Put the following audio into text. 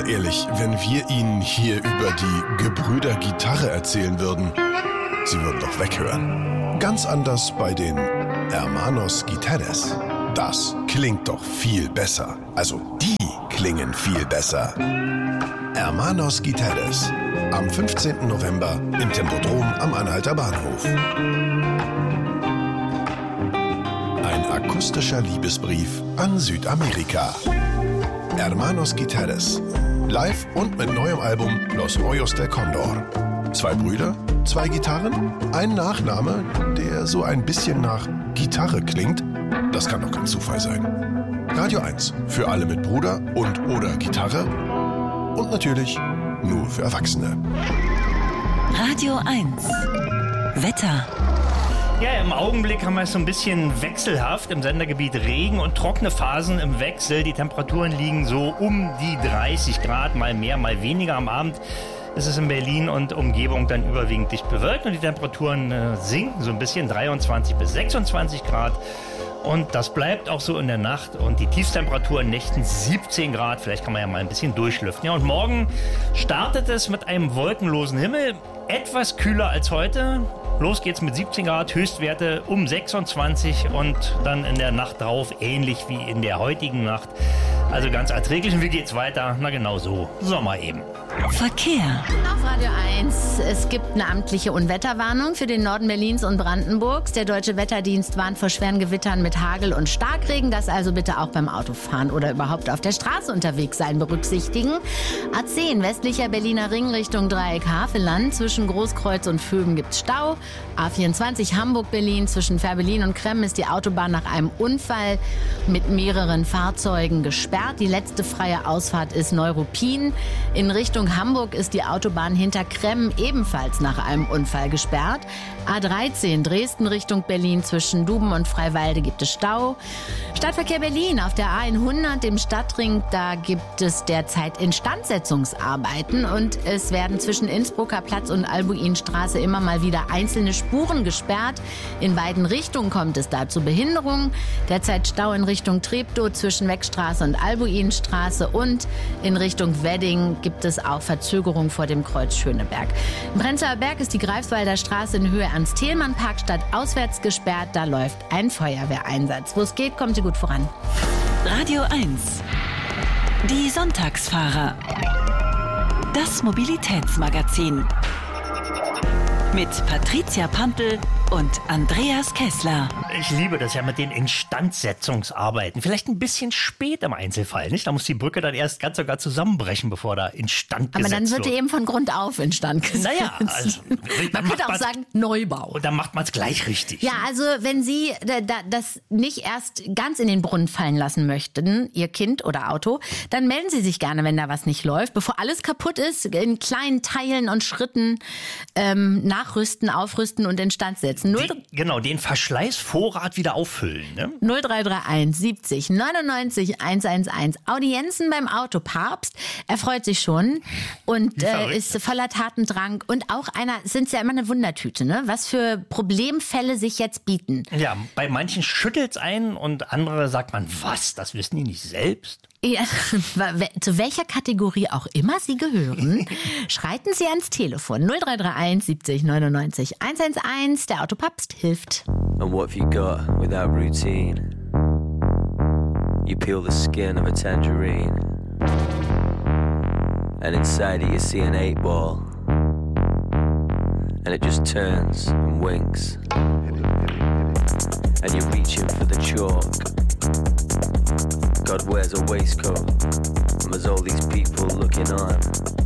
Mal ehrlich, wenn wir Ihnen hier über die Gebrüder Gitarre erzählen würden, Sie würden doch weghören. Ganz anders bei den Hermanos Guitars. Das klingt doch viel besser. Also die klingen viel besser. Hermanos Guitars. Am 15. November im Tempodrom am Anhalter Bahnhof. Ein akustischer Liebesbrief an Südamerika. Hermanos Guitars. Live und mit neuem Album Los Rollos del Condor. 2 Brüder, 2 Gitarren, ein Nachname, der so ein bisschen nach Gitarre klingt. Das kann doch kein Zufall sein. Radio 1 für alle mit Bruder und oder Gitarre. Und natürlich nur für Erwachsene. Radio 1. Wetter. Ja, im Augenblick haben wir es so ein bisschen wechselhaft im Sendergebiet Regen und trockene Phasen im Wechsel. Die Temperaturen liegen so um die 30 Grad, mal mehr, mal weniger. Am Abend ist es in Berlin und Umgebung dann überwiegend dicht bewölkt und die Temperaturen sinken so ein bisschen, 23 bis 26 Grad. Und das bleibt auch so in der Nacht und die Tiefstemperatur in Nächten 17 Grad. Vielleicht kann man ja mal ein bisschen durchlüften. Ja, und morgen startet es mit einem wolkenlosen Himmel, etwas kühler als heute. Los geht's mit 17 Grad, Höchstwerte um 26 und dann in der Nacht drauf, ähnlich wie in der heutigen Nacht. Also ganz erträglich. Und wie geht's weiter? Na genau so, Sommer eben. Verkehr. Auf Radio 1. Es gibt eine amtliche Unwetterwarnung für den Norden Berlins und Brandenburgs. Der Deutsche Wetterdienst warnt vor schweren Gewittern mit Hagel und Starkregen. Das also bitte auch beim Autofahren oder überhaupt auf der Straße unterwegs sein berücksichtigen. A10 westlicher Berliner Ring Richtung Dreieck Havelland. Zwischen Großkreuz und Vöben gibt's Stau. A24 Hamburg-Berlin zwischen Fährberlin und Kremmen ist die Autobahn nach einem Unfall mit mehreren Fahrzeugen gesperrt. Die letzte freie Ausfahrt ist Neuruppin. In Richtung Hamburg ist die Autobahn hinter Kremmen ebenfalls nach einem Unfall gesperrt. A13 Dresden Richtung Berlin zwischen Duben und Freiwalde gibt es Stau. Stadtverkehr Berlin auf der A100 im Stadtring, da gibt es derzeit Instandsetzungsarbeiten und es werden zwischen Innsbrucker Platz und Albuinstraße immer mal wieder einzelne Spuren gesperrt. In beiden Richtungen kommt es da zu Behinderungen. Derzeit Stau in Richtung Treptow zwischen Weckstraße und Albuinstraße und in Richtung Wedding gibt es auch Verzögerung vor dem Kreuz Schöneberg. Im Prenzlauer Berg ist die Greifswalder Straße in Höhe Ernst-Thälmann-Park auswärts gesperrt. Da läuft ein Feuerwehreinsatz. Wo es geht, kommt sie gut voran. Radio 1. Die Sonntagsfahrer. Das Mobilitätsmagazin. Mit Patricia Pampel und Andreas Kessler. Ich liebe das ja mit den Instandsetzungsarbeiten. Vielleicht ein bisschen spät im Einzelfall, nicht? Da muss die Brücke dann erst ganz sogar zusammenbrechen, bevor da instand gesetzt wird. Aber dann wird die eben von Grund auf instand gesetzt. Naja, also, man könnte auch sagen Neubau. Und dann macht man es gleich richtig. Ja, also wenn Sie das nicht erst ganz in den Brunnen fallen lassen möchten, Ihr Kind oder Auto, dann melden Sie sich gerne, wenn da was nicht läuft. Bevor alles kaputt ist, in kleinen Teilen und Schritten nachrüsten, aufrüsten und instand setzen. Den Verschleißvorrat wieder auffüllen. Ne? 0331 70 99 111. Audienzen beim Autopapst. Er freut sich schon und ist voller Tatendrang. Und auch sind ja immer eine Wundertüte, ne? Was für Problemfälle sich jetzt bieten. Ja, bei manchen schüttelt's ein und andere sagt man, was, das wissen die nicht selbst? Ja, zu welcher Kategorie auch immer Sie gehören, schreiten Sie ans Telefon 0331 70 99 111. Der Autopapst hilft. And what have you got without routine? You peel the skin of a tangerine, and inside it you see an 8-ball, and it just turns and winks, and you're reaching for the chalk. God wears a waistcoat, and there's all these people looking on.